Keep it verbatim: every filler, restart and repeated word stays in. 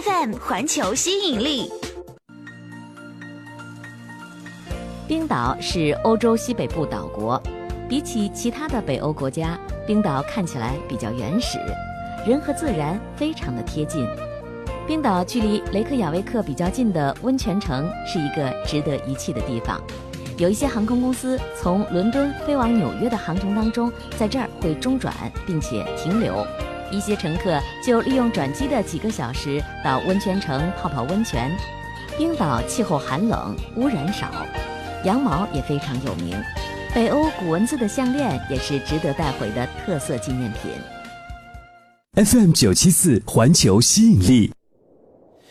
F M 环球吸引力。 冰岛是欧洲西北部岛国，比起其他的北欧国家，冰岛看起来比较原始，人和自然非常的贴近。冰岛距离雷克雅未克比较近的温泉城是一个值得一去的地方。有一些航空公司从伦敦飞往纽约的航程当中，在这儿会中转并且停留，一些乘客就利用转机的几个小时到温泉城泡泡温泉。冰岛气候寒冷，污染少，羊毛也非常有名，北欧古文字的项链也是值得带回的特色纪念品。 F M 九七四环球吸引力。